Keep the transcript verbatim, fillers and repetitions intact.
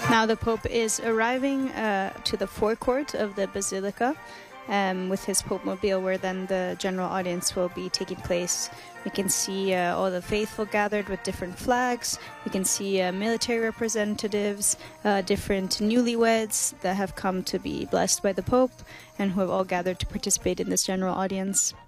Now the Pope is arriving uh, to the forecourt of the Basilica um, with his Pope-mobile, where then the general audience will be taking place. We can see uh, all the faithful gathered with different flags. We can see uh, military representatives, uh, different newlyweds that have come to be blessed by the Pope and who have all gathered to participate in this general audience.